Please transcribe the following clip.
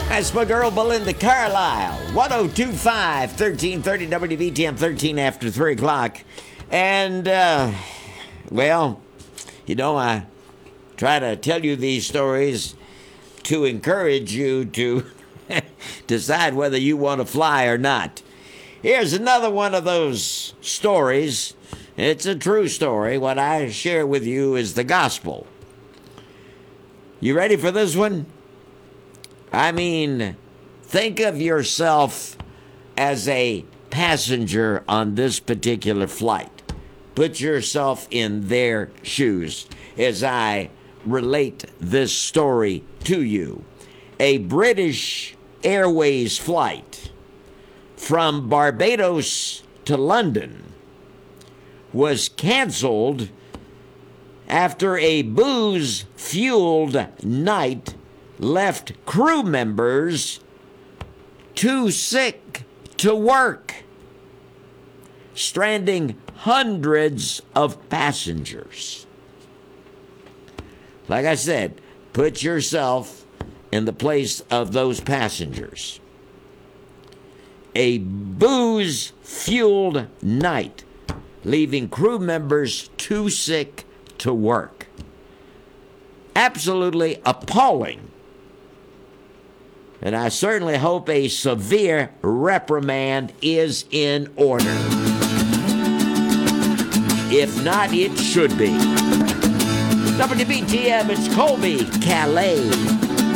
That's my girl Belinda Carlisle. 1025 1330 WBTM 13 after 3 o'clock. And, well, you know, I try to tell you these stories to encourage you to decide whether you want to fly or not. Here's another one of those stories. It's a true story. What I share with you is the gospel. You ready for this one? I mean, think of yourself as a passenger on this particular flight. Put yourself in their shoes as I relate this story to you. A British Airways flight from Barbados to London was canceled after a booze-fueled night left crew members too sick to work, stranding hundreds of passengers. Like I said, put yourself in the place of those passengers. A booze-fueled night, leaving crew members too sick to work. Absolutely appalling. And I certainly hope a severe reprimand is in order. If not, it should be. WBTM, it's Colby Calais.